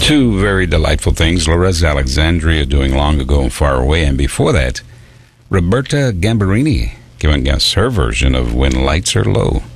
Two very delightful things. Lorenza Alexandria doing Long Ago and Far Away. And before that, Roberta Gambarini giving us her version of When Lights Are Low.